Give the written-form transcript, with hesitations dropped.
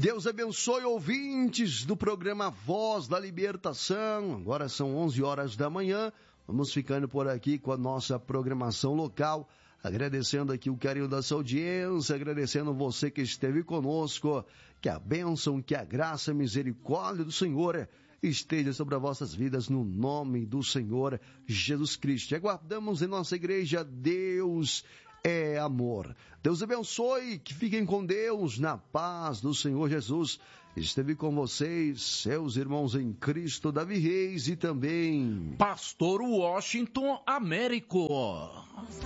Deus abençoe ouvintes do programa Voz da Libertação. Agora são 11 horas da manhã. Vamos ficando por aqui com a nossa programação local. Agradecendo aqui o carinho da sua audiência, agradecendo você que esteve conosco. Que a bênção, que a graça, a misericórdia do Senhor esteja sobre as vossas vidas no nome do Senhor Jesus Cristo. E aguardamos em nossa igreja, Deus é amor. Deus abençoe, que fiquem com Deus, na paz do Senhor Jesus. Esteve com vocês, seus irmãos em Cristo, Davi Reis e também Pastor Washington Américo.